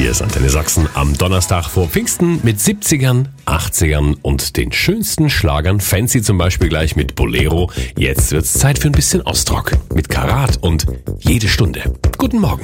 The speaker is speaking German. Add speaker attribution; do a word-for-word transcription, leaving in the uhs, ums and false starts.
Speaker 1: Hier ist Antenne Sachsen am Donnerstag vor Pfingsten mit siebzigern, achtzigern und den schönsten Schlagern. Fancy zum Beispiel gleich mit Bolero. Jetzt wird's Zeit für ein bisschen Ostrock mit Karat und Jede Stunde. Guten Morgen.